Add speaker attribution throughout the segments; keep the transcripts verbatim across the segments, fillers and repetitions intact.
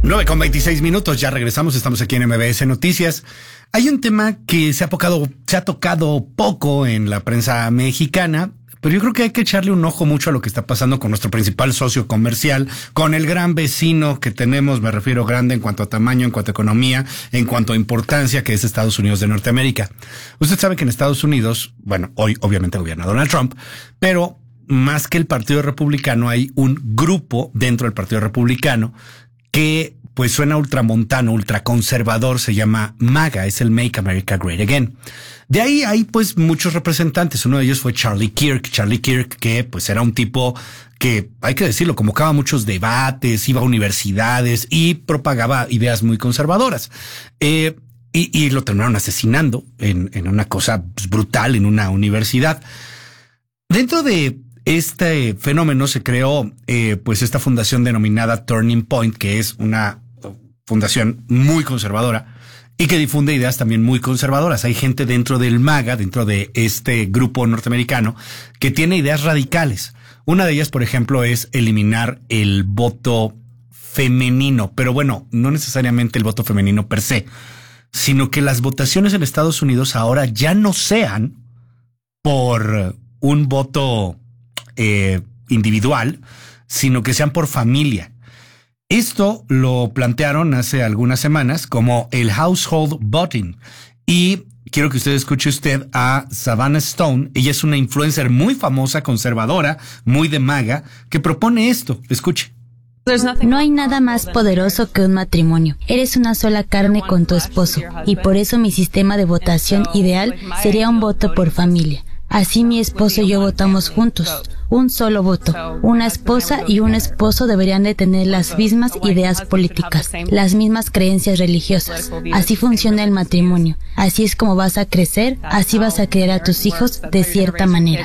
Speaker 1: nueve con veintiséis minutos, ya regresamos, estamos aquí en M B S Noticias. Hay un tema que se ha tocado, se ha tocado poco en la prensa mexicana, pero yo creo que hay que echarle un ojo mucho a lo que está pasando con nuestro principal socio comercial, con el gran vecino que tenemos, me refiero grande en cuanto a tamaño, en cuanto a economía, en cuanto a importancia, que es Estados Unidos de Norteamérica. Usted sabe que en Estados Unidos, bueno, hoy obviamente gobierna Donald Trump, pero más que el Partido Republicano hay un grupo dentro del Partido Republicano que pues suena ultramontano, ultraconservador, se llama MAGA, es el Make America Great Again. De ahí hay pues muchos representantes, uno de ellos fue Charlie Kirk, Charlie Kirk que pues era un tipo que, hay que decirlo, convocaba muchos debates, iba a universidades y propagaba ideas muy conservadoras. Eh, y, y lo terminaron asesinando en, en una cosa pues, brutal en una universidad. Dentro de este fenómeno se creó eh, pues esta fundación denominada Turning Point, que es una fundación muy conservadora y que difunde ideas también muy conservadoras. Hay gente dentro del MAGA, dentro de este grupo norteamericano, que tiene ideas radicales. Una de ellas, por ejemplo, es eliminar el voto femenino, pero bueno, no necesariamente el voto femenino per se, sino que las votaciones en Estados Unidos ahora ya no sean por un voto eh, individual, sino que sean por familia. Esto lo plantearon hace algunas semanas como el household voting. Y quiero que usted escuche usted a Savannah Stone. Ella es una influencer muy famosa, conservadora, muy de MAGA, que propone esto. Escuche.
Speaker 2: No hay nada más poderoso que un matrimonio. Eres una sola carne con tu esposo. Y por eso mi sistema de votación ideal sería un voto por familia. Así mi esposo y yo votamos juntos. Un solo voto. Una esposa y un esposo deberían de tener las mismas ideas políticas, las mismas creencias religiosas. Así funciona el matrimonio. Así es como vas a crecer, así vas a criar a tus hijos de cierta manera.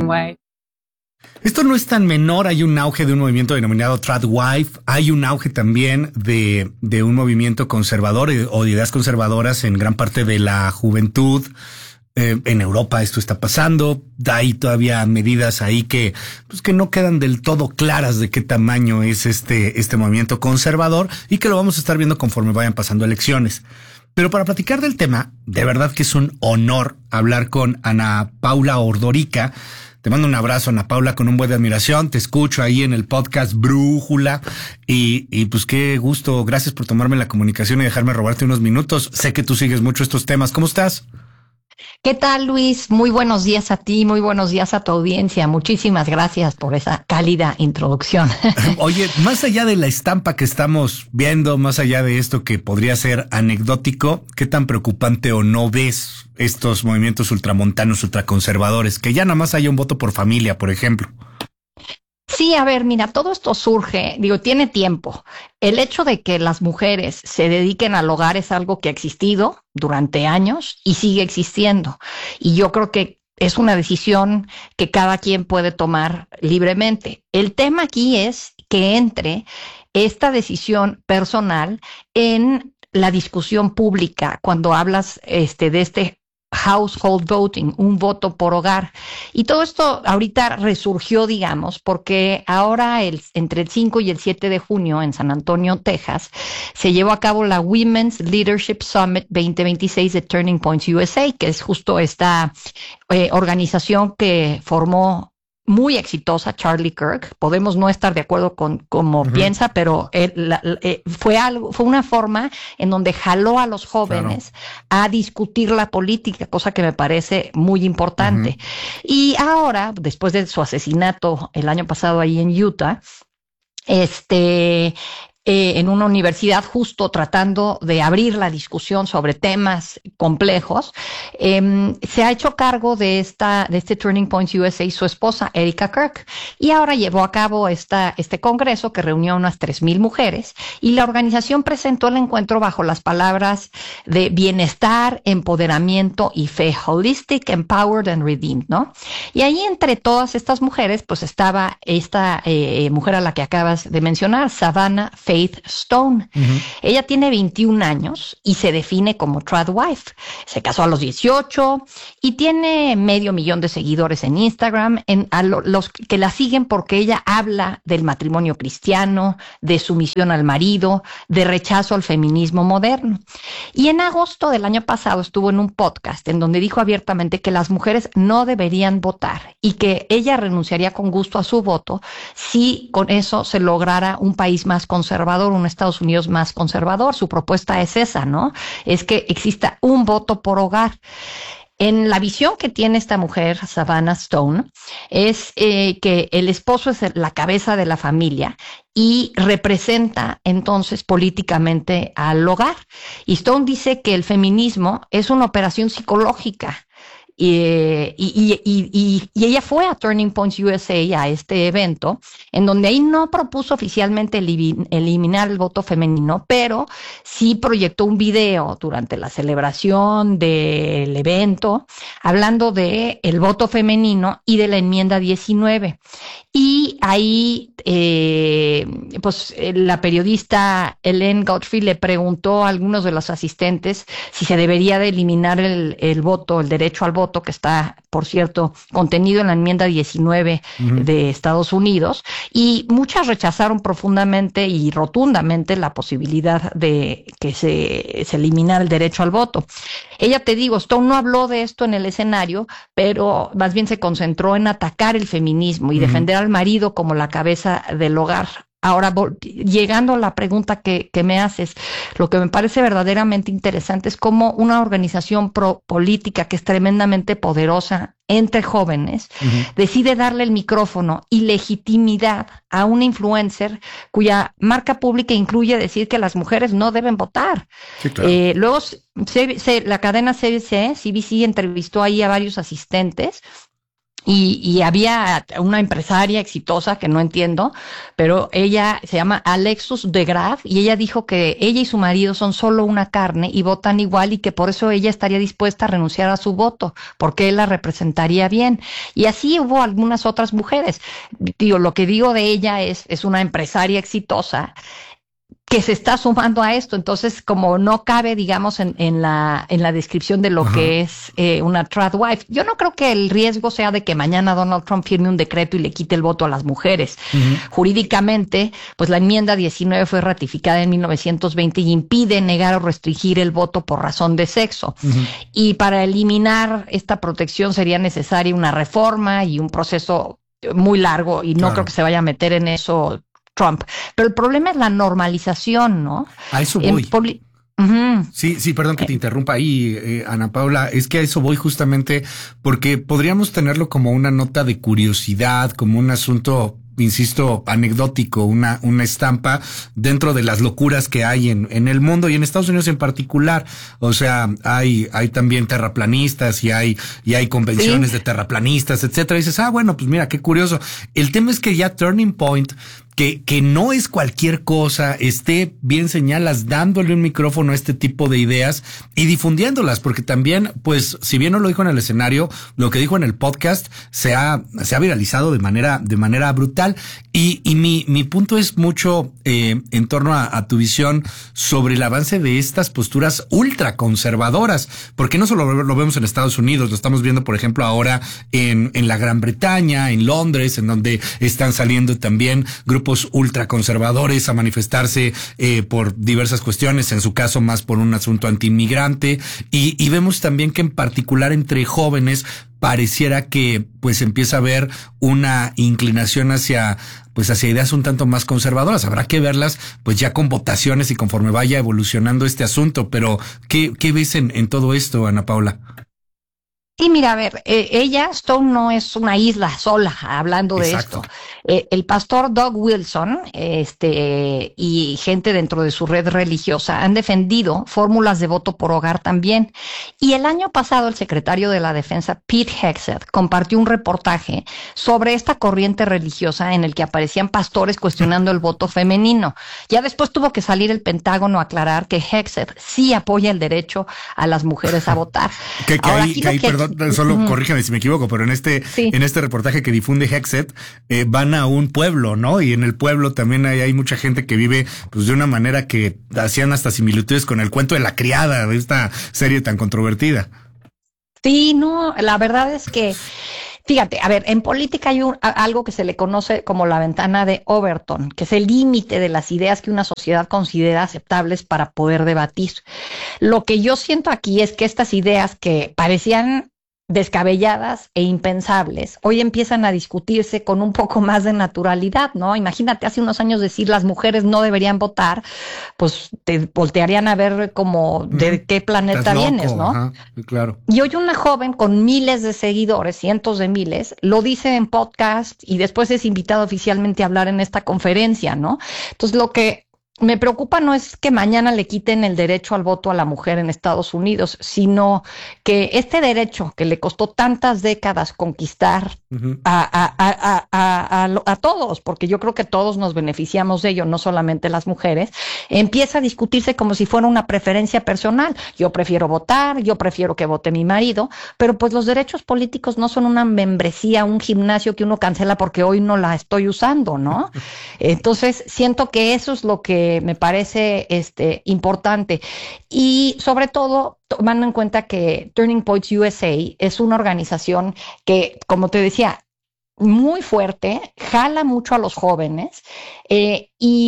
Speaker 1: Esto no es tan menor, hay un auge de un movimiento denominado Tradwife, hay un auge también de, de un movimiento conservador o de ideas conservadoras en gran parte de la juventud. Eh, en Europa esto está pasando, hay todavía medidas ahí que, pues que no quedan del todo claras de qué tamaño es este, este movimiento conservador y que lo vamos a estar viendo conforme vayan pasando elecciones. Pero para platicar del tema, de verdad que es un honor hablar con Ana Paula Ordorica. Te mando un abrazo, Ana Paula, con un buen de admiración. Te escucho ahí en el podcast Brújula y, y pues qué gusto. Gracias por tomarme la comunicación y dejarme robarte unos minutos. Sé que tú sigues mucho estos temas. ¿Cómo estás?
Speaker 3: ¿Qué tal, Luis? Muy buenos días a ti, muy buenos días a tu audiencia. Muchísimas gracias por esa cálida introducción.
Speaker 1: Oye, más allá de la estampa que estamos viendo, más allá de esto que podría ser anecdótico, ¿qué tan preocupante o no ves estos movimientos ultramontanos, ultraconservadores? Que ya nada más haya un voto por familia, por ejemplo.
Speaker 3: Sí, a ver, mira, todo esto surge, digo, tiene tiempo. El hecho de que las mujeres se dediquen al hogar es algo que ha existido durante años y sigue existiendo. Y yo creo que es una decisión que cada quien puede tomar libremente. El tema aquí es que entre esta decisión personal en la discusión pública cuando hablas este, de este household voting, un voto por hogar. Y todo esto ahorita resurgió, digamos, porque ahora el, entre el cinco y el siete de junio en San Antonio, Texas, se llevó a cabo la Women's Leadership Summit veinte veintiséis de Turning Point U S A, que es justo esta eh, organización que formó muy exitosa Charlie Kirk. Podemos no estar de acuerdo con cómo uh-huh. piensa, pero él, la, la, eh, fue algo, fue una forma en donde jaló a los jóvenes claro. a discutir la política, cosa que me parece muy importante. Uh-huh. Y ahora, después de su asesinato el año pasado ahí en Utah, este Eh, en una universidad justo tratando de abrir la discusión sobre temas complejos, eh, se ha hecho cargo de esta de este Turning Point U S A su esposa Erika Kirk, y ahora llevó a cabo esta, este congreso que reunió a unas tres mil mujeres, y la organización presentó el encuentro bajo las palabras de bienestar, empoderamiento y fe, holistic, empowered and redeemed, ¿no? Y ahí entre todas estas mujeres pues estaba esta eh, mujer a la que acabas de mencionar, Savannah Faith Faith Stone. Uh-huh. Ella tiene veintiún años y se define como tradwife. Se casó a los dieciocho y tiene medio millón de seguidores en Instagram, en, a lo, los que la siguen porque ella habla del matrimonio cristiano, de sumisión al marido, de rechazo al feminismo moderno. Y en agosto del año pasado estuvo en un podcast en donde dijo abiertamente que las mujeres no deberían votar y que ella renunciaría con gusto a su voto si con eso se lograra un país más conservador, un Estados Unidos más conservador. Su propuesta es esa, ¿no? Es que exista un voto por hogar. En la visión que tiene esta mujer, Savannah Stone, es eh, que el esposo es la cabeza de la familia y representa entonces políticamente al hogar. Y Stone dice que el feminismo es una operación psicológica. Y, y, y, y, y ella fue a Turning Points U S A, a este evento, en donde ahí no propuso oficialmente eliminar el voto femenino, pero sí proyectó un video durante la celebración del evento, hablando de el voto femenino y de la enmienda diecinueve. Y ahí, eh, pues, la periodista Ellen Godfrey le preguntó a algunos de los asistentes si se debería de eliminar el, el voto, el derecho al voto, que está, por cierto, contenido en la enmienda diecinueve uh-huh. de Estados Unidos, y muchas rechazaron profundamente y rotundamente la posibilidad de que se, se eliminara el derecho al voto. Ella, te digo, Stone no habló de esto en el escenario, pero más bien se concentró en atacar el feminismo y uh-huh. defender al marido como la cabeza del hogar. Ahora, llegando a la pregunta que, que me haces, lo que me parece verdaderamente interesante es cómo una organización pro política que es tremendamente poderosa entre jóvenes uh-huh. decide darle el micrófono y legitimidad a una influencer cuya marca pública incluye decir que las mujeres no deben votar. Sí, claro. eh, luego, se, se, la cadena C B C, C B C entrevistó ahí a varios asistentes. Y, y había una empresaria exitosa que no entiendo, pero ella se llama Alexus de Graaf y ella dijo que ella y su marido son solo una carne y votan igual y que por eso ella estaría dispuesta a renunciar a su voto, porque él la representaría bien. Y así hubo algunas otras mujeres. Digo, lo que digo de ella es, es una empresaria exitosa que se está sumando a esto. Entonces, como no cabe, digamos, en, en la en la descripción de lo Ajá. que es eh, una tradwife, yo no creo que el riesgo sea de que mañana Donald Trump firme un decreto y le quite el voto a las mujeres. Uh-huh. Jurídicamente, pues la enmienda diecinueve fue ratificada en mil novecientos veinte y impide negar o restringir el voto por razón de sexo. Uh-huh. Y para eliminar esta protección sería necesaria una reforma y un proceso muy largo, y no claro. creo que se vaya a meter en eso Trump. Pero el problema es la normalización, ¿no?
Speaker 1: A eso voy. Poli- uh-huh. Sí, sí, perdón que te interrumpa ahí, eh, Ana Paula. Es que a eso voy justamente porque podríamos tenerlo como una nota de curiosidad, como un asunto, insisto, anecdótico, una, una estampa dentro de las locuras que hay en, en el mundo y en Estados Unidos en particular. O sea, hay, hay también terraplanistas y hay, y hay convenciones sí. de terraplanistas, etcétera. Y dices, ah, bueno, pues mira, qué curioso. El tema es que ya Turning Point, que, que no es cualquier cosa, esté, bien señalas, dándole un micrófono a este tipo de ideas y difundiéndolas, porque también, pues, si bien no lo dijo en el escenario, lo que dijo en el podcast se ha, se ha viralizado de manera, de manera brutal. Y, y mi, mi punto es mucho, eh, en torno a, a tu visión sobre el avance de estas posturas ultraconservadoras, porque no solo lo vemos en Estados Unidos, lo estamos viendo, por ejemplo, ahora en, en la Gran Bretaña, en Londres, en donde están saliendo también grupos ultraconservadores a manifestarse eh, por diversas cuestiones, en su caso más por un asunto antiinmigrante, y, y vemos también que en particular entre jóvenes pareciera que pues empieza a haber una inclinación hacia pues hacia ideas un tanto más conservadoras. Habrá que verlas pues ya con votaciones y conforme vaya evolucionando este asunto, pero ¿qué, qué ves en, en todo esto, Ana Paula?
Speaker 3: Sí, mira, a ver, eh, ella, Stone, no es una isla sola hablando de Exacto. esto. Eh, el pastor Doug Wilson este, y gente dentro de su red religiosa han defendido fórmulas de voto por hogar también. Y el año pasado el secretario de la Defensa, Pete Hegseth, compartió un reportaje sobre esta corriente religiosa en el que aparecían pastores cuestionando el voto femenino. Ya después tuvo que salir el Pentágono a aclarar que Hegseth sí apoya el derecho a las mujeres a votar.
Speaker 1: Que, que
Speaker 3: Ahora,
Speaker 1: ahí,
Speaker 3: aquí
Speaker 1: que ahí
Speaker 3: que
Speaker 1: perdón no, solo uh-huh. corrígeme si me equivoco, pero en este, sí. en este reportaje que difunde Hexet, eh, van a un pueblo, ¿no? Y en el pueblo también hay, hay mucha gente que vive, pues, de una manera que hacían hasta similitudes con el cuento de la criada, de esta serie tan controvertida.
Speaker 3: Sí, no, la verdad es que, fíjate, a ver, en política hay un, algo que se le conoce como la ventana de Overton, que es el límite de las ideas que una sociedad considera aceptables para poder debatir. Lo que yo siento aquí es que estas ideas que parecían descabelladas e impensables, hoy empiezan a discutirse con un poco más de naturalidad, ¿no? Imagínate, hace unos años decir las mujeres no deberían votar, pues te voltearían a ver como de mm, qué planeta vienes, ¿no?
Speaker 1: Ajá, claro.
Speaker 3: Y hoy una joven con miles de seguidores, cientos de miles, lo dice en podcast y después es invitado oficialmente a hablar en esta conferencia, ¿no? Entonces lo que me preocupa no es que mañana le quiten el derecho al voto a la mujer en Estados Unidos, sino que este derecho que le costó tantas décadas conquistar uh-huh. a, a, a, a, a, a todos, porque yo creo que todos nos beneficiamos de ello, no solamente las mujeres, empieza a discutirse como si fuera una preferencia personal. Yo prefiero votar, yo prefiero que vote mi marido, pero pues los derechos políticos no son una membresía, un gimnasio que uno cancela porque hoy no la estoy usando, ¿no? Entonces siento que eso es lo que me parece este, importante. Y sobre todo, tomando en cuenta que Turning Points U S A es una organización que, como te decía, muy fuerte, jala mucho a los jóvenes. Eh,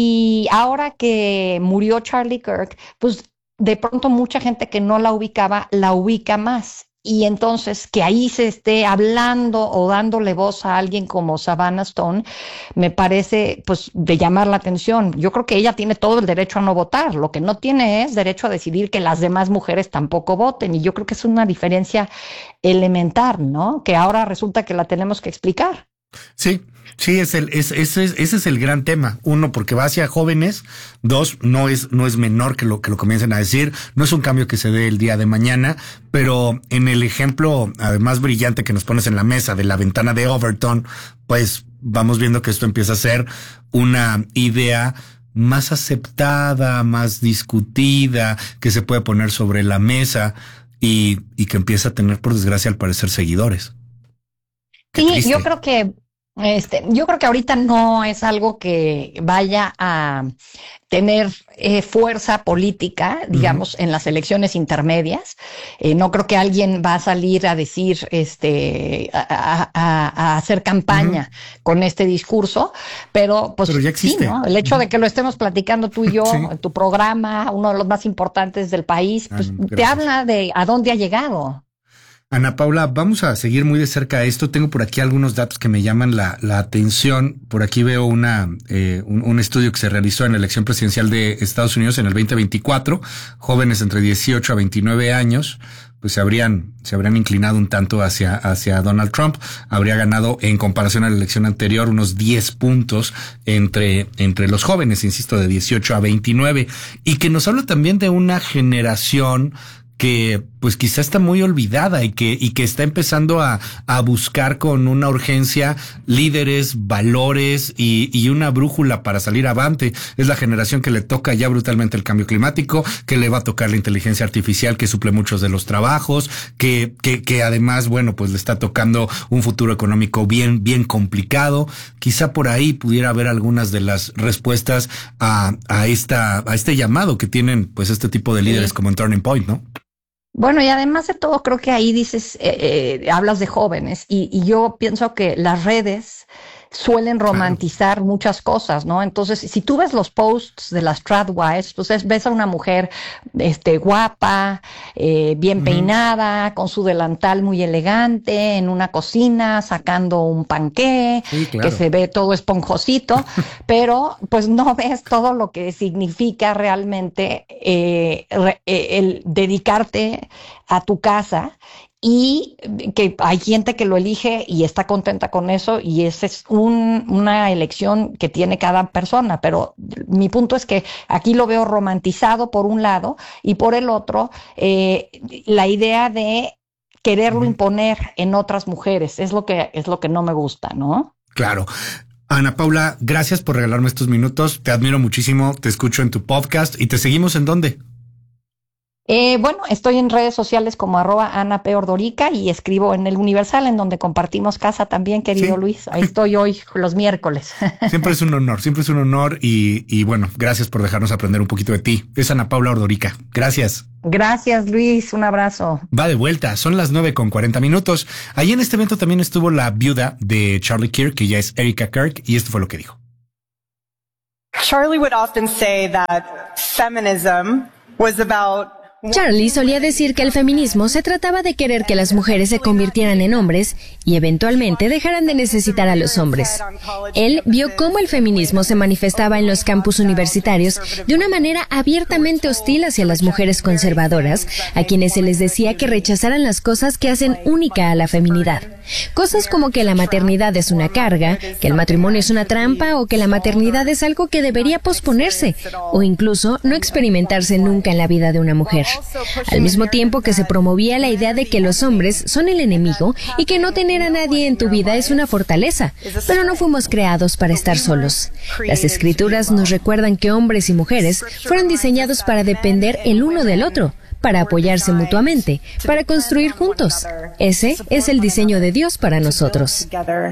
Speaker 3: y ahora que murió Charlie Kirk, pues de pronto mucha gente que no la ubicaba, la ubica más. Y entonces que ahí se esté hablando o dándole voz a alguien como Savannah Stone, me parece pues de llamar la atención. Yo creo que ella tiene todo el derecho a no votar, lo que no tiene es derecho a decidir que las demás mujeres tampoco voten, y yo creo que es una diferencia elemental, ¿no? Que ahora resulta que la tenemos que explicar.
Speaker 1: Sí, sí, es el, es, ese, es, ese es el gran tema. Uno, porque va hacia jóvenes. Dos, no es, no es menor que lo que lo comiencen a decir. No es un cambio que se dé el día de mañana, pero en el ejemplo, además brillante que nos pones en la mesa de la ventana de Overton, pues vamos viendo que esto empieza a ser una idea más aceptada, más discutida, que se puede poner sobre la mesa y, y que empieza a tener, por desgracia, al parecer, seguidores. Qué
Speaker 3: sí,
Speaker 1: triste.
Speaker 3: yo creo que Este, yo creo que ahorita no es algo que vaya a tener eh, fuerza política, digamos, uh-huh. en las elecciones intermedias. Eh, no creo que alguien va a salir a decir, este, a, a, a hacer campaña uh-huh. con este discurso, pero pues
Speaker 1: pero ya existe.
Speaker 3: Sí, ¿no? El hecho uh-huh. de que lo estemos platicando tú y yo, sí. en tu programa, uno de los más importantes del país, pues ah, te habla de a dónde ha llegado.
Speaker 1: Ana Paula, vamos a seguir muy de cerca esto. Tengo por aquí algunos datos que me llaman la, la atención. Por aquí veo una eh, un, un estudio que se realizó en la elección presidencial de Estados Unidos en el veinte veinticuatro. Jóvenes entre dieciocho a veintinueve años, pues se habrían se habrían inclinado un tanto hacia hacia Donald Trump. Habría ganado en comparación a la elección anterior unos diez puntos entre entre los jóvenes, insisto, de dieciocho a veintinueve, y que nos habla también de una generación que pues quizá está muy olvidada y que y que está empezando a, a buscar con una urgencia líderes, valores y, y una brújula para salir avante. Es la generación que le toca ya brutalmente el cambio climático, que le va a tocar la inteligencia artificial que suple muchos de los trabajos, que que que además, bueno, pues le está tocando un futuro económico bien bien complicado. Quizá por ahí pudiera haber algunas de las respuestas a a esta a este llamado que tienen pues este tipo de líderes, sí. como en Turning Point, ¿no?
Speaker 3: Bueno, y además de todo, creo que ahí dices, eh, eh, hablas de jóvenes, y, y yo pienso que las redes suelen romantizar claro. muchas cosas, ¿no? Entonces, si tú ves los posts de las Tradwives, pues es, ves a una mujer este, guapa, eh, bien uh-huh. peinada, con su delantal muy elegante, en una cocina, sacando un panqué, sí, claro. que se ve todo esponjosito, pero pues no ves todo lo que significa realmente eh, re, eh, el dedicarte a tu casa, y que hay gente que lo elige y está contenta con eso, y esa es un, una elección que tiene cada persona, pero mi punto es que aquí lo veo romantizado por un lado, y por el otro eh, la idea de quererlo uh-huh. imponer en otras mujeres es lo que es lo que no me gusta, ¿no?
Speaker 1: Claro. Ana Paula, gracias por regalarme estos minutos, te admiro muchísimo, te escucho en tu podcast y te seguimos ¿en dónde?
Speaker 3: Eh, bueno, estoy en redes sociales como arroba Ana P. Ordorica y escribo en El Universal, en donde compartimos casa también, querido
Speaker 1: Sí.
Speaker 3: Luis. Ahí estoy hoy los miércoles.
Speaker 1: Siempre es un honor, siempre es un honor y, y bueno, gracias por dejarnos aprender un poquito de ti. Es Ana Paula Ordorica. Gracias.
Speaker 3: Gracias, Luis. Un abrazo.
Speaker 1: Va de vuelta, son las nueve con cuarenta minutos. Ahí en este evento también estuvo la viuda de Charlie Kirk, que ya es Erica Kirk, y esto fue lo que dijo.
Speaker 4: Charlie would often say that feminism was about
Speaker 5: Charlie solía decir que el feminismo se trataba de querer que las mujeres se convirtieran en hombres y eventualmente dejaran de necesitar a los hombres. Él vio cómo el feminismo se manifestaba en los campus universitarios de una manera abiertamente hostil hacia las mujeres conservadoras, a quienes se les decía que rechazaran las cosas que hacen única a la feminidad. Cosas como que la maternidad es una carga, que el matrimonio es una trampa o que la maternidad es algo que debería posponerse o incluso no experimentarse nunca en la vida de una mujer. Al mismo tiempo que se promovía la idea de que los hombres son el enemigo y que no tener a nadie en tu vida es una fortaleza, pero no fuimos creados para estar solos. Las escrituras nos recuerdan que hombres y mujeres fueron diseñados para depender el uno del otro, para apoyarse mutuamente, para construir juntos. Ese es el diseño de Dios para nosotros.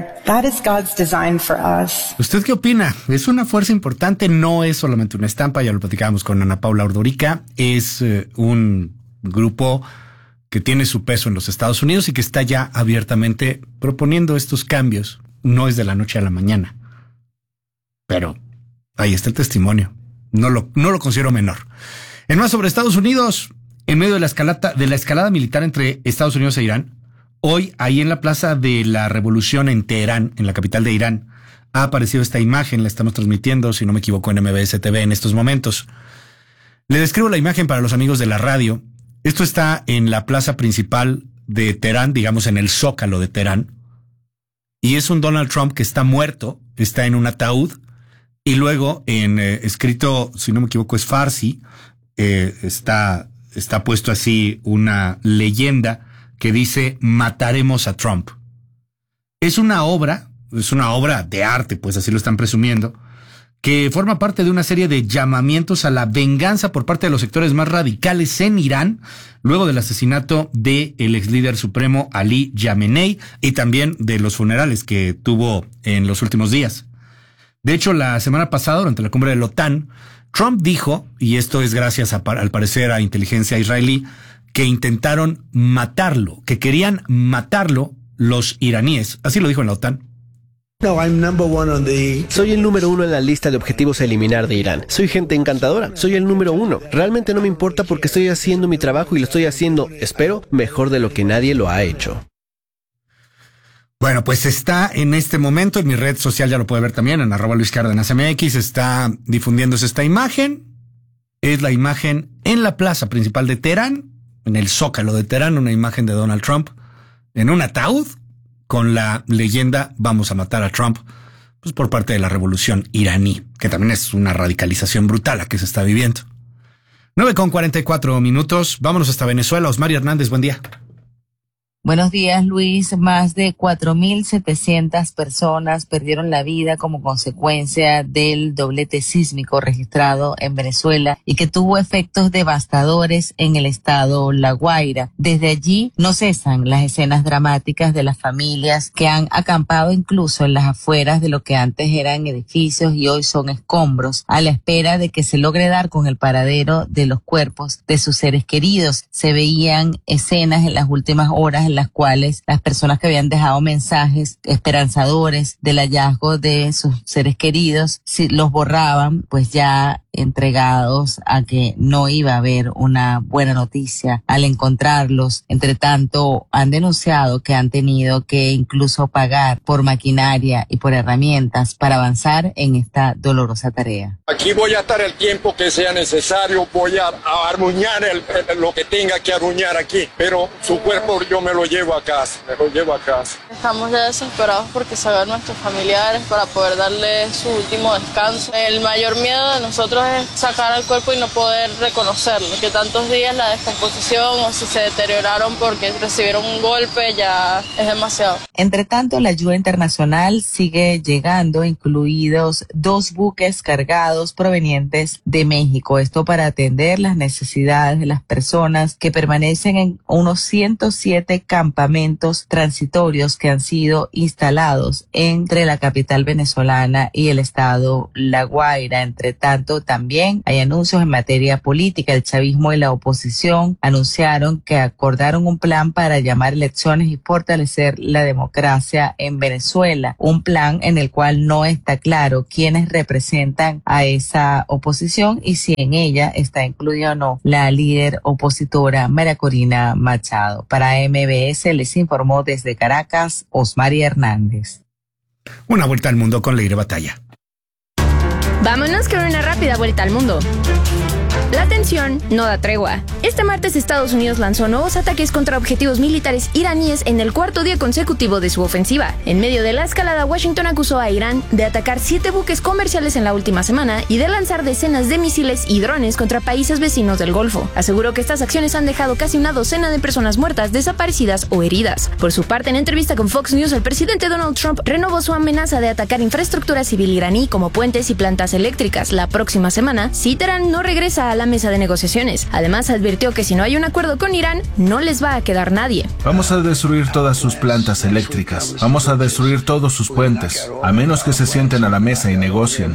Speaker 1: ¿Usted qué opina? Es una fuerza importante, no es solamente una estampa, ya lo platicábamos con Ana Paula Ordorica, es eh, un grupo que tiene su peso en los Estados Unidos y que está ya abiertamente proponiendo estos cambios. No es de la noche a la mañana, pero ahí está el testimonio. No lo, no lo considero menor. En más sobre Estados Unidos, en medio de la escalada, de la escalada militar entre Estados Unidos e Irán, hoy, ahí en la Plaza de la Revolución en Teherán, en la capital de Irán, ha aparecido esta imagen, la estamos transmitiendo, si no me equivoco, en M B S T V en estos momentos. Le describo la imagen para los amigos de la radio. Esto está en la plaza principal de Teherán, digamos en el Zócalo de Teherán, y es un Donald Trump que está muerto, está en un ataúd, y luego en eh, escrito, si no me equivoco, es farsi, eh, está... está puesto así una leyenda que dice mataremos a Trump. Es una obra, es una obra de arte, pues así lo están presumiendo, que forma parte de una serie de llamamientos a la venganza por parte de los sectores más radicales en Irán, luego del asesinato del ex líder supremo Ali Khamenei y también de los funerales que tuvo en los últimos días. De hecho, la semana pasada, durante la cumbre de la OTAN, Trump dijo, y esto es gracias a, al parecer a inteligencia israelí, que intentaron matarlo, que querían matarlo los iraníes. Así lo dijo en la OTAN.
Speaker 6: No, I'm number one on the...
Speaker 7: Soy el número uno en la lista de objetivos a eliminar de Irán. Soy gente encantadora. Soy el número uno. Realmente no me importa porque estoy haciendo mi trabajo y lo estoy haciendo, espero, mejor de lo que nadie lo ha hecho.
Speaker 1: Bueno, pues está en este momento en mi red social, ya lo puede ver también, en arroba Luis Cárdenas M X, está difundiéndose esta imagen. Es la imagen en la plaza principal de Teherán, en el Zócalo de Teherán, una imagen de Donald Trump en un ataúd con la leyenda vamos a matar a Trump, pues por parte de la revolución iraní, que también es una radicalización brutal la que se está viviendo. nueve con cuarenta y cuatro minutos, vámonos hasta Venezuela. Osmari Hernández, buen día.
Speaker 8: Buenos días, Luis. Más de cuatro mil setecientas personas perdieron la vida como consecuencia del doblete sísmico registrado en Venezuela y que tuvo efectos devastadores en el estado La Guaira. Desde allí no cesan las escenas dramáticas de las familias que han acampado incluso en las afueras de lo que antes eran edificios y hoy son escombros, a la espera de que se logre dar con el paradero de los cuerpos de sus seres queridos. Se veían escenas en las últimas horas en las cuales las personas que habían dejado mensajes esperanzadores del hallazgo de sus seres queridos, si los borraban, pues ya entregados a que no iba a haber una buena noticia al encontrarlos. Entre tanto, han denunciado que han tenido que incluso pagar por maquinaria y por herramientas para avanzar en esta dolorosa tarea.
Speaker 9: Aquí voy a estar el tiempo que sea necesario, voy a, a arruñar el, el, lo que tenga que arruñar aquí, pero su cuerpo yo me lo llevo a casa, me lo llevo a casa.
Speaker 10: Estamos ya desesperados porque salgan nuestros familiares para poder darle su último descanso. El mayor miedo de nosotros es sacar al cuerpo y no poder reconocerlo, que tantos días la descomposición o si se deterioraron porque recibieron un golpe ya es demasiado.
Speaker 8: Entre tanto, la ayuda internacional sigue llegando, incluidos dos buques cargados provenientes de México. Esto para atender las necesidades de las personas que permanecen en unos ciento siete campamentos transitorios que han sido instalados entre la capital venezolana y el estado La Guaira. Entre tanto, también hay anuncios en materia política. El chavismo y la oposición anunciaron que acordaron un plan para llamar elecciones y fortalecer la democracia en Venezuela. Un plan en el cual no está claro quiénes representan a esa oposición y si en ella está incluida o no la líder opositora María Corina Machado. Para M B S les informó desde Caracas Osmari Hernández.
Speaker 1: Una vuelta al mundo con Leire Batalla.
Speaker 11: Vámonos con una rápida vuelta al mundo. La tensión no da tregua. Este martes Estados Unidos lanzó nuevos ataques contra objetivos militares iraníes en el cuarto día consecutivo de su ofensiva. En medio de la escalada, Washington acusó a Irán de atacar siete buques comerciales en la última semana y de lanzar decenas de misiles y drones contra países vecinos del Golfo. Aseguró que estas acciones han dejado casi una docena de personas muertas, desaparecidas o heridas. Por su parte, en entrevista con Fox News, el presidente Donald Trump renovó su amenaza de atacar infraestructura civil iraní como puentes y plantas eléctricas la próxima semana si Teherán no regresa a la mesa de negociaciones. Además, advirtió que si no hay un acuerdo con Irán, no les va a quedar nadie.
Speaker 12: Vamos a destruir todas sus plantas eléctricas. Vamos a destruir todos sus puentes, a menos que se sienten a la mesa y negocien.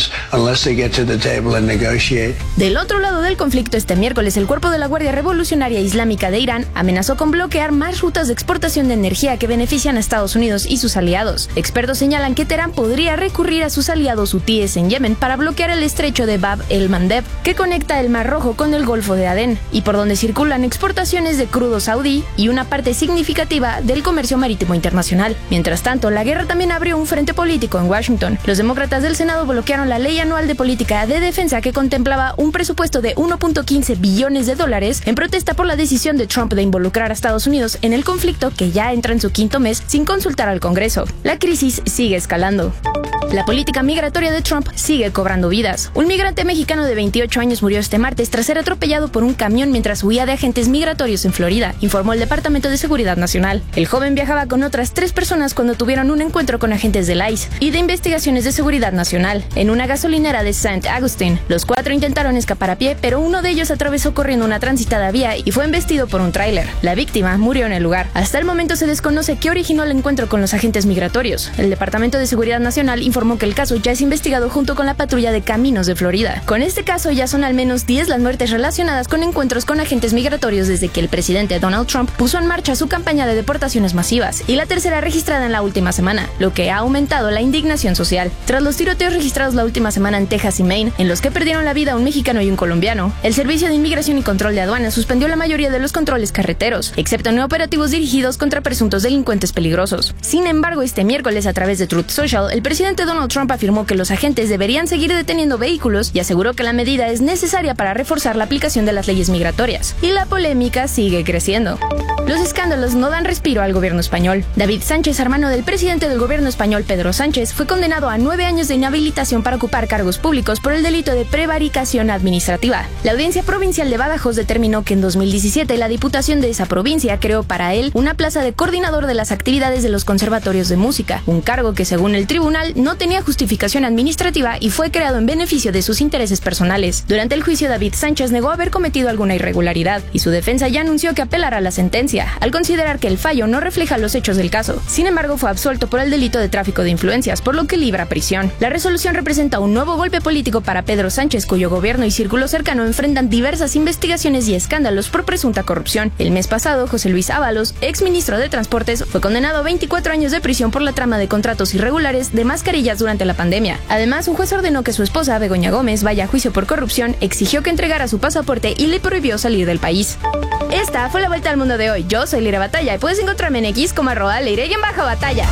Speaker 11: Del otro lado del conflicto, este miércoles, el Cuerpo de la Guardia Revolucionaria Islámica de Irán amenazó con bloquear más rutas de exportación de energía que benefician a Estados Unidos y sus aliados. Expertos señalan que Teherán podría recurrir a sus aliados hutíes en Yemen para bloquear el estrecho de Bab el-Mandeb, que conecta el Mar Rojo con el Golfo de Adén, y por donde circulan exportaciones de crudo saudí y una parte significativa del comercio marítimo internacional. Mientras tanto, la guerra también abrió un frente político en Washington. Los demócratas del Senado bloquearon la ley anual de política de defensa que contemplaba un presupuesto de uno punto quince billones de dólares en protesta por la decisión de Trump de involucrar a Estados Unidos en el conflicto que ya entra en su quinto mes sin consultar al Congreso. La crisis sigue escalando. La política migratoria de Trump sigue cobrando vidas. Un migrante mexicano de veintiocho años murió este martes tras ser atropellado por un camión mientras huía de agentes migratorios en Florida, informó el Departamento de Seguridad Nacional. El joven viajaba con otras tres personas cuando tuvieron un encuentro con agentes del I C E y de Investigaciones de Seguridad Nacional en una gasolinera de Saint Augustine. Los cuatro intentaron escapar a pie, pero uno de ellos atravesó corriendo una transitada vía y fue embestido por un tráiler. La víctima murió en el lugar. Hasta el momento se desconoce qué originó el encuentro con los agentes migratorios. El Departamento de Seguridad Nacional informó que el caso ya es investigado junto con la patrulla de caminos de Florida. Con este caso ya son al menos diez las muertes relacionadas con encuentros con agentes migratorios desde que el presidente Donald Trump puso en marcha su campaña de deportaciones masivas, y la tercera registrada en la última semana, lo que ha aumentado la indignación social. Tras los tiroteos registrados la última semana en Texas y Maine, en los que perdieron la vida un mexicano y un colombiano, el Servicio de Inmigración y Control de Aduanas suspendió la mayoría de los controles carreteros, excepto en operativos dirigidos contra presuntos delincuentes peligrosos. Sin embargo, este miércoles, a través de Truth Social, el presidente Donald Trump afirmó que los agentes deberían seguir deteniendo vehículos y aseguró que la medida es necesaria para reforzar la aplicación de las leyes migratorias. Y la polémica sigue creciendo. Los escándalos no dan respiro al gobierno español. David Sánchez, hermano del presidente del gobierno español Pedro Sánchez, fue condenado a nueve años de inhabilitación para ocupar cargos públicos por el delito de prevaricación administrativa. La Audiencia Provincial de Badajoz determinó que en dos mil diecisiete la Diputación de esa provincia creó para él una plaza de coordinador de las actividades de los conservatorios de música, un cargo que según el tribunal no tenía justificación administrativa y fue creado en beneficio de sus intereses personales. Durante el juicio, David Sánchez negó haber cometido alguna irregularidad y su defensa ya anunció que apelará la sentencia, al considerar que el fallo no refleja los hechos del caso. Sin embargo, fue absuelto por el delito de tráfico de influencias, por lo que libra prisión. La resolución representa un nuevo golpe político para Pedro Sánchez, cuyo gobierno y círculo cercano enfrentan diversas investigaciones y escándalos por presunta corrupción. El mes pasado, José Luis Ábalos, ex ministro de Transportes, fue condenado a veinticuatro años de prisión por la trama de contratos irregulares de mascarillas durante la pandemia. Además, un juez ordenó que su esposa, Begoña Gómez, vaya a juicio por corrupción, exigió que entregara su pasaporte y le prohibió salir del país. Esta fue la vuelta al mundo de hoy. Yo soy Leire Batalla y puedes encontrarme en X como arroba Leire y en baja batalla.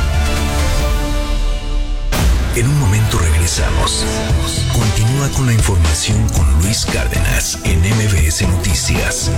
Speaker 13: En un momento regresamos. Continúa con la información con Luis Cárdenas en M B S Noticias.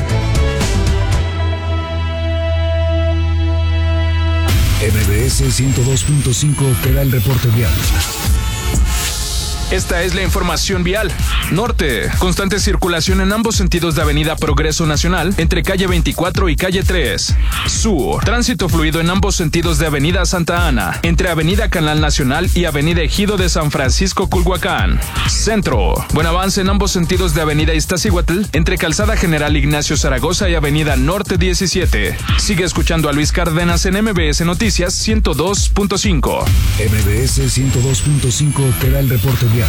Speaker 13: M B S ciento dos punto cinco te da el reporte vial.
Speaker 14: Esta es la información vial. Norte, constante circulación en ambos sentidos de Avenida Progreso Nacional, entre calle veinticuatro y calle tres. Sur, tránsito fluido en ambos sentidos de Avenida Santa Ana, entre Avenida Canal Nacional y Avenida Ejido de San Francisco Culhuacán. Centro, buen avance en ambos sentidos de Avenida Iztaccíhuatl, entre Calzada General Ignacio Zaragoza y Avenida Norte diecisiete. Sigue escuchando a Luis Cárdenas en M B S Noticias ciento dos punto cinco.
Speaker 13: M B S ciento dos punto cinco te da el reporte vial.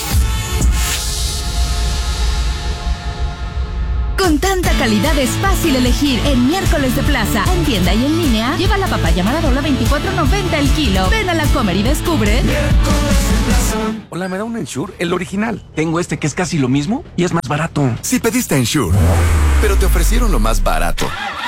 Speaker 15: Con tanta calidad es fácil elegir en Miércoles de Plaza. En tienda y en línea, lleva la papaya Maradola veinticuatro noventa el kilo. Ven a la Comer y descubre.
Speaker 16: Hola, ¿me da un Ensure? El original. Tengo este que es casi lo mismo y es más barato.
Speaker 17: Si pediste Ensure, pero te ofrecieron lo más barato.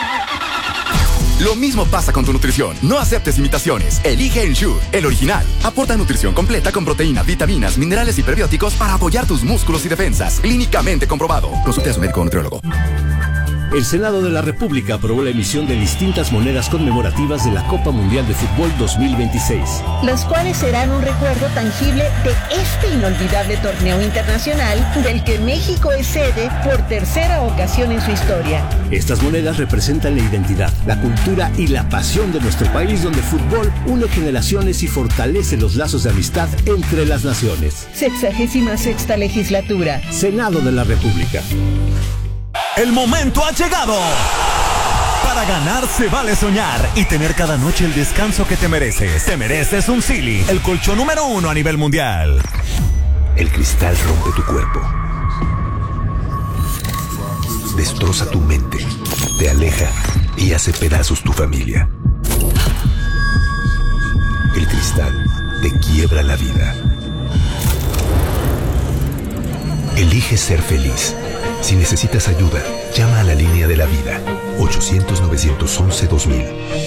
Speaker 17: Lo mismo pasa con tu nutrición. No aceptes imitaciones. Elige Ensure, el original. Aporta nutrición completa con proteína, vitaminas, minerales y prebióticos para apoyar tus músculos y defensas. Clínicamente comprobado. Consulte a su médico o nutriólogo.
Speaker 18: El Senado de la República aprobó la emisión de distintas monedas conmemorativas de la Copa Mundial de Fútbol dos mil veintiséis.
Speaker 19: Las cuales serán un recuerdo tangible de este inolvidable torneo internacional del que México es sede por tercera ocasión en su historia.
Speaker 18: Estas monedas representan la identidad, la cultura y la pasión de nuestro país, donde el fútbol une generaciones y fortalece los lazos de amistad entre las naciones.
Speaker 19: Sexagésima sexta legislatura.
Speaker 18: Senado de la República.
Speaker 20: El momento ha llegado. Para ganar se vale soñar y tener cada noche el descanso que te mereces. Te mereces un Sealy, el colchón número uno a nivel mundial.
Speaker 13: El cristal rompe tu cuerpo. Destroza tu mente. Te aleja y hace pedazos tu familia. El cristal te quiebra la vida. Elige ser feliz. Si necesitas ayuda, llama a la línea de la vida. ochocientos, novecientos once, dos mil.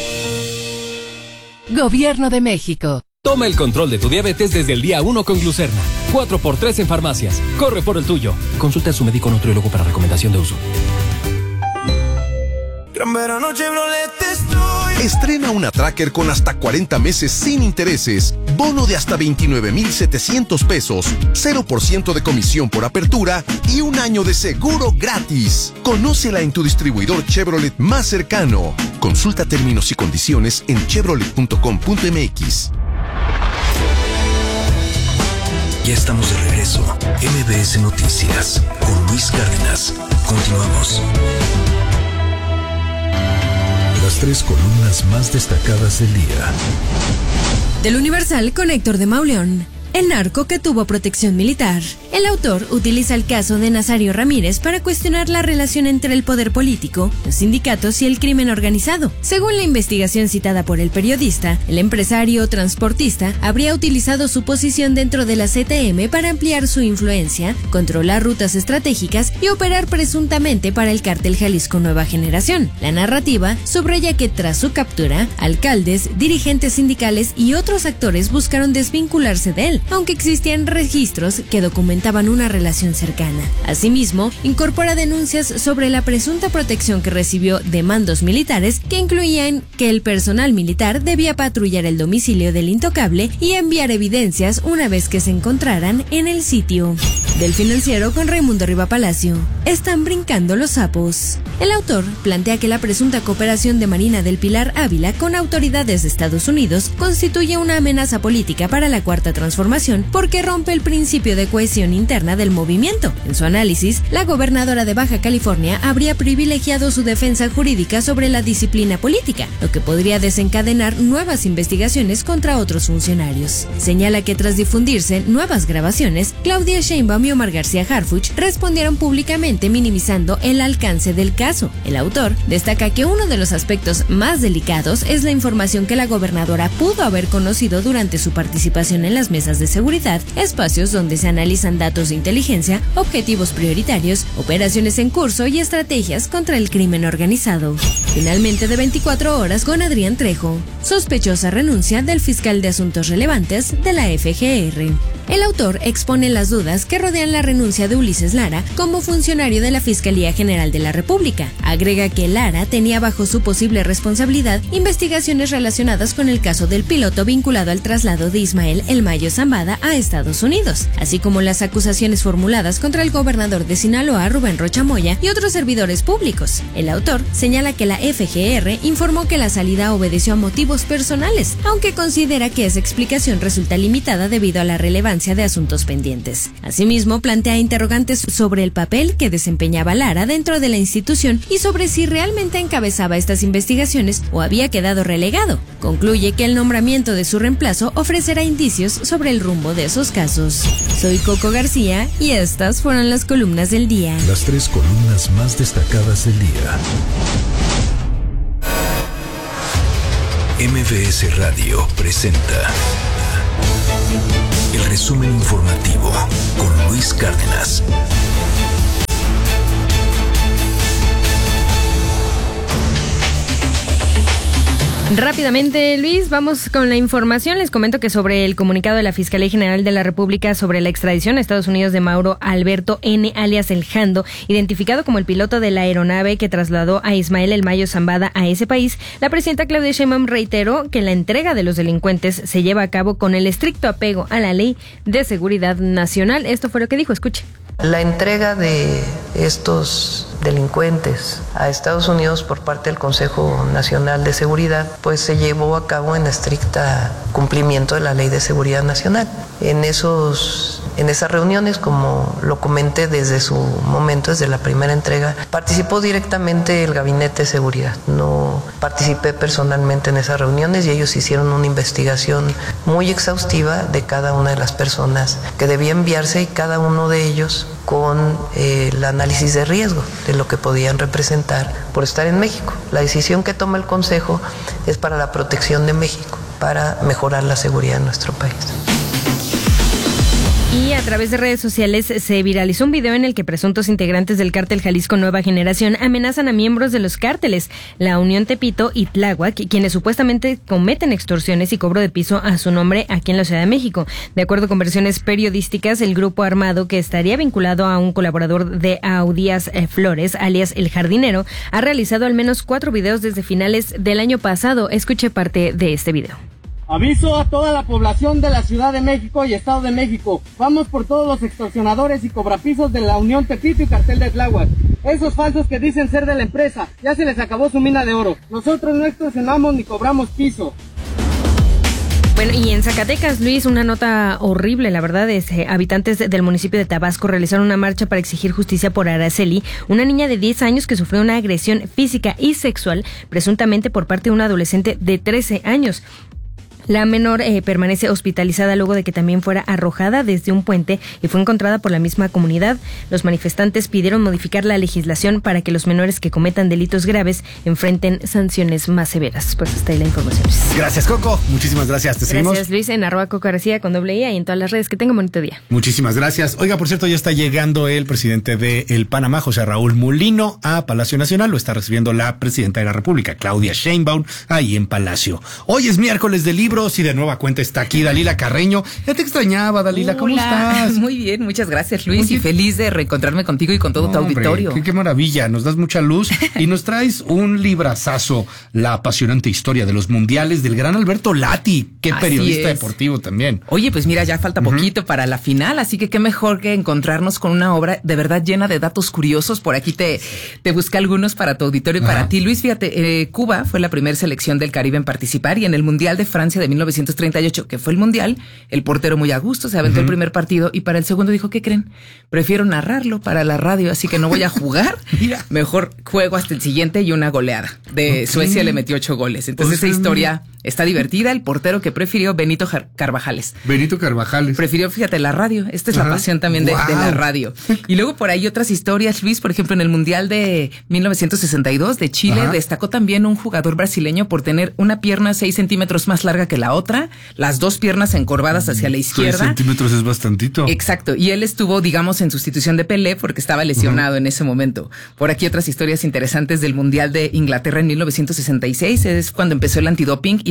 Speaker 21: Gobierno de México.
Speaker 22: Toma el control de tu diabetes desde el día uno con Glucerna. cuatro por tres en farmacias. Corre por el tuyo. Consulta a su médico nutriólogo para recomendación de uso.
Speaker 23: Gran verano Chevrolet estoy.
Speaker 24: Estrena una Tracker con hasta cuarenta meses sin intereses, bono de hasta veintinueve mil setecientos pesos, cero por ciento de comisión por apertura y un año de seguro gratis. Conócela en tu distribuidor Chevrolet más cercano. Consulta términos y condiciones en chevrolet punto com punto m x.
Speaker 13: Ya estamos de regreso. M B S Noticias con Luis Cárdenas. Continuamos. Las tres columnas más destacadas del día.
Speaker 5: Del Universal con Héctor de Mauleón. El narco que tuvo protección militar. El autor utiliza el caso de Nazario Ramírez para cuestionar la relación entre el poder político, los sindicatos y el crimen organizado. Según la investigación citada por el periodista, el empresario transportista habría utilizado su posición dentro de la C T M para ampliar su influencia, controlar rutas estratégicas y operar presuntamente para el cártel Jalisco Nueva Generación. La narrativa subraya que tras su captura, alcaldes, dirigentes sindicales y otros actores buscaron desvincularse de él, aunque existían registros que documentaban una relación cercana. Asimismo, incorpora denuncias sobre la presunta protección que recibió de mandos militares que incluían que el personal militar debía patrullar el domicilio del intocable y enviar evidencias una vez que se encontraran en el sitio. Del Financiero con Raimundo Riva Palacio. Están brincando los sapos. El autor plantea que la presunta cooperación de Marina del Pilar Ávila con autoridades de Estados Unidos constituye una amenaza política para la Cuarta Transformación porque rompe el principio de cohesión interna del movimiento. En su análisis, la gobernadora de Baja California habría privilegiado su defensa jurídica sobre la disciplina política, lo que podría desencadenar nuevas investigaciones contra otros funcionarios. Señala que tras difundirse nuevas grabaciones, Claudia Sheinbaum y Omar García Harfuch respondieron públicamente minimizando el alcance del caso. El autor destaca que uno de los aspectos más delicados es la información que la gobernadora pudo haber conocido durante su participación en las mesas de seguridad, espacios donde se analizan datos de inteligencia, objetivos prioritarios, operaciones en curso y estrategias contra el crimen organizado. Finalmente, de veinticuatro horas con Adrián Trejo. Sospechosa renuncia del fiscal de asuntos relevantes de la F G R. El autor expone las dudas que rodean la renuncia de Ulises Lara como funcionario de la Fiscalía General de la República. Agrega que Lara tenía bajo su posible responsabilidad investigaciones relacionadas con el caso del piloto vinculado al traslado de Ismael El Mayo Zambada Zambada a Estados Unidos, así como las acusaciones formuladas contra el gobernador de Sinaloa, Rubén Rocha Moya, y otros servidores públicos. El autor señala que la F G R informó que la salida obedeció a motivos personales, aunque considera que esa explicación resulta limitada debido a la relevancia de asuntos pendientes. Asimismo, plantea interrogantes sobre el papel que desempeñaba Lara dentro de la institución y sobre si realmente encabezaba estas investigaciones o había quedado relegado. Concluye que el nombramiento de su reemplazo ofrecerá indicios sobre el rumbo de esos casos. Soy Coco García y estas fueron las columnas del día.
Speaker 13: Las tres columnas más destacadas del día. M V S Radio presenta el resumen informativo con Luis Cárdenas.
Speaker 2: Rápidamente, Luis, vamos con la información. Les comento que sobre el comunicado de la Fiscalía General de la República sobre la extradición a Estados Unidos de Mauro Alberto N., alias El Jando, identificado como el piloto de la aeronave que trasladó a Ismael El Mayo Zambada a ese país, la presidenta Claudia Sheinbaum reiteró que la entrega de los delincuentes se lleva a cabo con el estricto apego a la Ley de Seguridad Nacional. Esto fue lo que dijo, escuche.
Speaker 3: La entrega de estos delincuentes a Estados Unidos por parte del Consejo Nacional de Seguridad, pues se llevó a cabo en estricta cumplimiento de la Ley de Seguridad Nacional. En esos, en esas reuniones, como lo comenté desde su momento, desde la primera entrega, participó directamente el Gabinete de Seguridad. No participé personalmente en esas reuniones y ellos hicieron una investigación muy exhaustiva de cada una de las personas que debía enviarse y cada uno de ellos con eh, el análisis de riesgo de lo que podían representar por estar en México. La decisión que toma el Consejo es para la protección de México, para mejorar la seguridad de nuestro país.
Speaker 2: Y a través de redes sociales se viralizó un video en el que presuntos integrantes del cártel Jalisco Nueva Generación amenazan a miembros de los cárteles, la Unión Tepito y Tláhuac, quienes supuestamente cometen extorsiones y cobro de piso a su nombre aquí en la Ciudad de México. De acuerdo con versiones periodísticas, el grupo armado, que estaría vinculado a un colaborador de Audías eh, Flores, alias El Jardinero, ha realizado al menos cuatro videos desde finales del año pasado. Escuche parte de este video.
Speaker 4: Aviso a toda la población de la Ciudad de México y Estado de México. Vamos por todos los extorsionadores y cobrapisos de la Unión Tepito y Cartel de Tláhuac. Esos falsos que dicen ser de la empresa, ya se les acabó su mina de oro. Nosotros no extorsionamos ni cobramos piso.
Speaker 2: Bueno, y en Zacatecas, Luis, una nota horrible, la verdad es, eh, habitantes del municipio de Tabasco realizaron una marcha para exigir justicia por Araceli, una niña de diez años que sufrió una agresión física y sexual, presuntamente por parte de un adolescente de trece años. La menor eh, permanece hospitalizada luego de que también fuera arrojada desde un puente y fue encontrada por la misma comunidad. Los manifestantes pidieron modificar la legislación para que los menores que cometan delitos graves enfrenten sanciones más severas. Pues hasta ahí la información.
Speaker 1: Gracias, Coco. Muchísimas gracias. Te seguimos.
Speaker 2: Gracias, Luis, en arroba Coco García con doble I y en todas las redes. Que tenga un bonito día.
Speaker 1: Muchísimas gracias. Oiga, por cierto, ya está llegando el presidente de el Panamá, José Raúl Mulino, a Palacio Nacional. Lo está recibiendo la presidenta de la República, Claudia Sheinbaum, ahí en Palacio. Hoy es miércoles de libros y de nueva cuenta está aquí Dalila Carreño. Ya te extrañaba, Dalila. ¿Cómo
Speaker 21: Hola.
Speaker 1: estás?
Speaker 21: Muy bien, muchas gracias, Luis, Oye, y feliz de reencontrarme contigo y con todo no, tu auditorio.
Speaker 1: Hombre, qué, qué maravilla, nos das mucha luz y nos traes un librazazo, la apasionante historia de los mundiales del gran Alberto Lati, qué así periodista es. Deportivo también.
Speaker 21: Oye, pues mira, ya falta poquito uh-huh. para la final, así que qué mejor que encontrarnos con una obra de verdad llena de datos curiosos. Por aquí te, te busqué algunos para tu auditorio y uh-huh. para ti, Luis. Fíjate, eh, Cuba fue la primera selección del Caribe en participar y en el Mundial de Francia de mil novecientos treinta y ocho, que fue el Mundial, el portero muy a gusto, se aventó uh-huh. el primer partido y para el segundo dijo, ¿qué creen? Prefiero narrarlo para la radio, así que no voy a jugar. Mira. Mejor juego hasta el siguiente y una goleada. De okay. Suecia le metió ocho goles. Entonces esa historia está divertida. El portero que prefirió, Benito Carvajales.
Speaker 1: Benito Carvajales.
Speaker 21: Prefirió, fíjate, la radio. Esta es uh-huh. la pasión también de, wow. de la radio. Y luego por ahí otras historias, Luis, por ejemplo, en el Mundial de mil novecientos sesenta y dos de Chile, uh-huh. destacó también un jugador brasileño por tener una pierna seis centímetros más larga que la otra, las dos piernas encorvadas hacia la izquierda.
Speaker 1: seis centímetros es bastantito.
Speaker 21: Exacto. Y él estuvo, digamos, en sustitución de Pelé porque estaba lesionado uh-huh. en ese momento. Por aquí otras historias interesantes del Mundial de Inglaterra en mil novecientos sesenta y seis. Es cuando empezó el antidoping y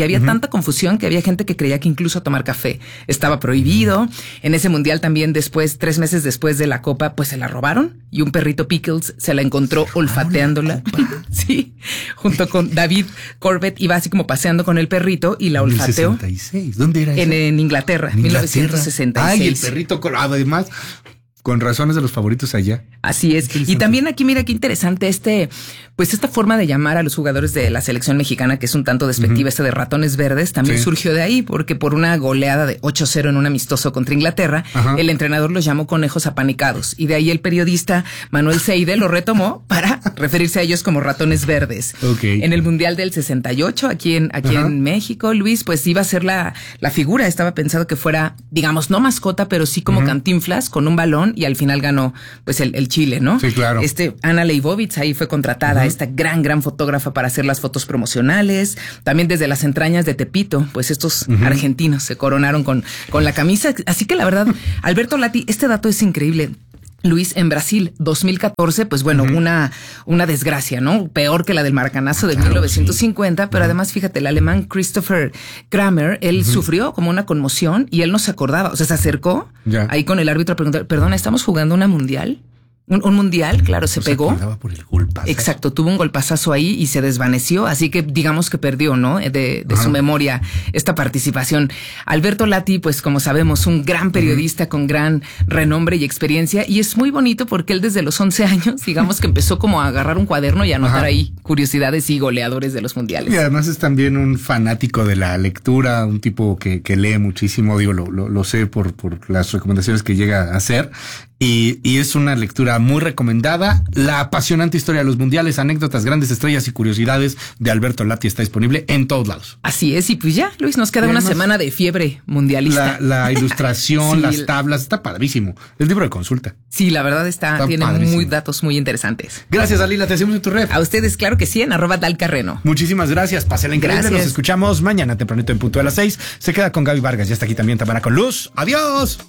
Speaker 21: había
Speaker 1: Ujú.
Speaker 21: tanta confusión que había gente que creía que incluso tomar café estaba prohibido. En ese mundial también después, tres meses después de la copa, pues se la robaron y un perrito Pickles se la encontró olfateándola. Sí, junto con David Corbett iba así como paseando con el perrito y la
Speaker 1: En el
Speaker 21: olfateó.
Speaker 1: sesenta y seis. ¿Dónde era eso?
Speaker 21: En, en Inglaterra,
Speaker 1: En
Speaker 21: mil
Speaker 1: Inglaterra.
Speaker 21: novecientos sesenta y seis.
Speaker 1: Ay, el perrito colado, además, con razones de los favoritos allá.
Speaker 21: Así es. Y también aquí, mira qué interesante este, pues esta forma de llamar a los jugadores de la selección mexicana, que es un tanto despectiva,
Speaker 1: Ujú.
Speaker 21: este de ratones verdes, también
Speaker 1: Sí.
Speaker 21: surgió de ahí, porque por una goleada de ocho cero en un amistoso contra Inglaterra,
Speaker 1: Ajá.
Speaker 21: el entrenador los llamó conejos apanicados. Y de ahí el periodista Manuel Seide lo retomó para referirse a ellos como ratones verdes.
Speaker 1: Ok.
Speaker 21: En el Mundial del sesenta y ocho, aquí en, aquí
Speaker 1: Ajá.
Speaker 21: en México, Luis, pues iba a ser la, la figura. Estaba pensado que fuera, digamos, no mascota, pero sí como
Speaker 1: Ujú.
Speaker 21: Cantinflas con un balón y al final ganó pues el, el Chile, ¿no?
Speaker 1: Sí, claro.
Speaker 21: Este, Ana Leibovitz ahí fue contratada,
Speaker 1: Ujú.
Speaker 21: esta gran, gran fotógrafa para hacer las fotos promocionales. También desde las entrañas de Tepito, pues estos
Speaker 1: Ujú.
Speaker 21: argentinos se coronaron con, con la camisa. Así que la verdad, Alberto Lati, este dato es increíble. Luis, en Brasil, dos mil catorce, pues bueno,
Speaker 1: Ujú.
Speaker 21: una, una desgracia, ¿no? Peor que la del maracanazo de mil novecientos cincuenta, pero además, fíjate, el alemán Christopher Kramer, él
Speaker 1: Ujú.
Speaker 21: sufrió como una conmoción y él no se acordaba, o sea, se acercó
Speaker 1: Ya.
Speaker 21: ahí con el árbitro a preguntar, perdón, ¿estamos jugando una mundial? Un, un mundial, claro, se
Speaker 1: No se
Speaker 21: pegó.
Speaker 1: acordaba por el golpazo.
Speaker 21: Exacto, tuvo un golpazazo ahí y se desvaneció, así que digamos que perdió, ¿no? De, de
Speaker 1: Ajá.
Speaker 21: su memoria esta participación. Alberto Lati, pues como sabemos, un gran periodista con gran renombre y experiencia, y es muy bonito porque él desde los once años, digamos que empezó como a agarrar un cuaderno y a anotar
Speaker 1: Ajá.
Speaker 21: ahí curiosidades y goleadores de los mundiales.
Speaker 1: Y además es también un fanático de la lectura, un tipo que, que lee muchísimo, digo, lo, lo, lo sé por, por las recomendaciones que llega a hacer. Y, y es una lectura muy recomendada. La apasionante historia de los mundiales, anécdotas, grandes estrellas y curiosidades de Alberto Lati está disponible en todos lados.
Speaker 21: Así es, y pues ya, Luis, nos queda
Speaker 1: Y
Speaker 21: una
Speaker 1: además,
Speaker 21: semana de fiebre mundialista.
Speaker 1: La, la ilustración,
Speaker 21: Sí,
Speaker 1: las
Speaker 21: la-
Speaker 1: tablas, está padrísimo. El libro de consulta.
Speaker 21: Sí, la verdad está,
Speaker 1: Está
Speaker 21: tiene
Speaker 1: padrísimo.
Speaker 21: muy datos muy interesantes.
Speaker 1: Gracias, Dalila. Te hacemos en tu red.
Speaker 21: A ustedes, claro que sí, en arroba dalcarreno.
Speaker 1: Muchísimas gracias. Pásela increíble.
Speaker 21: Gracias.
Speaker 1: Nos escuchamos mañana tempranito en punto de las seis. Se queda con Gaby Vargas. Ya está aquí también Tamara con Luz. Adiós.